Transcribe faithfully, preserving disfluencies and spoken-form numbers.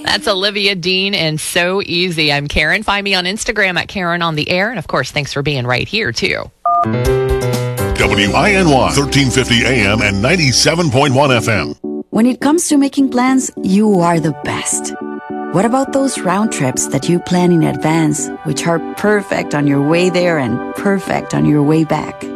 That's Olivia Dean and So Easy. I'm Karen. Find me on Instagram at Karen on the Air. And of course, thanks for being right here too. W I N Y, thirteen fifty A M and ninety-seven point one F M. When it comes to making plans, you are the best. What about those round trips that you plan in advance, which are perfect on your way there and perfect on your way back?